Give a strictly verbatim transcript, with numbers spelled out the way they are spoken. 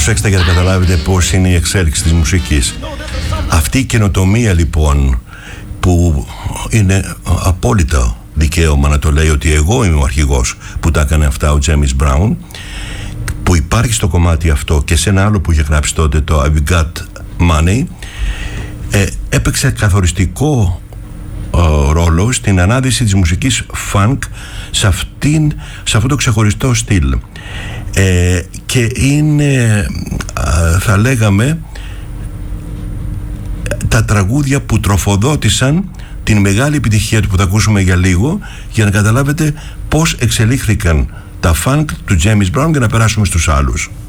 προσέξτε για να καταλάβετε πώς είναι η εξέλιξη της μουσικής. Αυτή η καινοτομία λοιπόν, που είναι απόλυτα δικαίωμα να το λέει ότι εγώ είμαι ο αρχηγός που τα έκανε αυτά, ο Τζέιμις Μπράουν, που υπάρχει στο κομμάτι αυτό και σε ένα άλλο που είχε γράψει τότε, το I've Got Money, ε, έπαιξε καθοριστικό ε, ρόλο στην ανάδυση της μουσικής funk σε, αυτήν, σε αυτό το ξεχωριστό στυλ, ε, και είναι ε, θα λέγαμε τα τραγούδια που τροφοδότησαν την μεγάλη επιτυχία του που θα ακούσουμε για λίγο, για να καταλάβετε πώς εξελίχθηκαν τα funk του James Brown, για να περάσουμε στους άλλους.